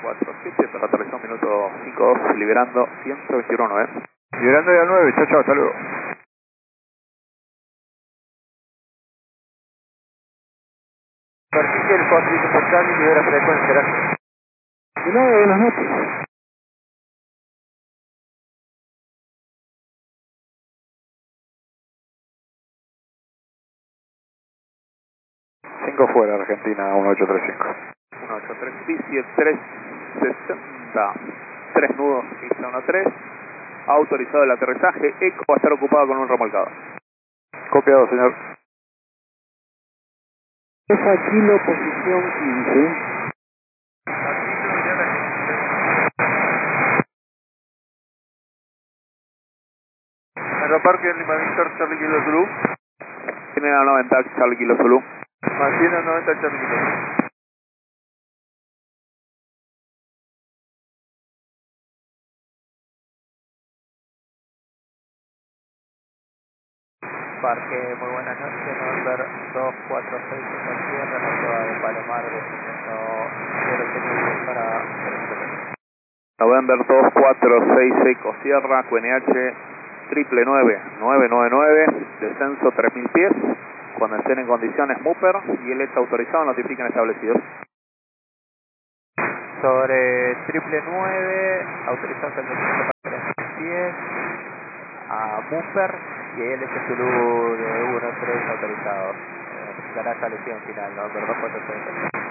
247, para aterrizar un minuto 52, liberando 121.9. Liberando ya 9, chao, chao, hasta luego. Permite el Patricio Portal y libera frecuencia, gracias. De nada, buenas noches. Cinco fuera, Argentina 1835. 183 Bici 360, 3 nudos, ISA 13, autorizado el aterrizaje, ECO va a estar ocupado con un remolcado. Copiado, señor. Esa kilo, posición 15. Aeroparque Lima Victor Charlie Kilo Zulu. Tienen a 90 Charlie Kilo Zulu. Mantiene a 90 Charlie Kilo Zulu. Parque, muy buenas noches, November 246 en Sierra, la ciudad de Palomar, descendiendo 0 para 0. November 246 Eco Sierra, QNH triple 999, descenso 3000 pies, cuando estén en condiciones MUPER y el ETA autorizado notifiquen establecidos. Sobre triple 9, autorizado el descenso para 3000 pies, a Buffer y el Zulu de 1-3 autorizado. Dará establecido en final, November 246.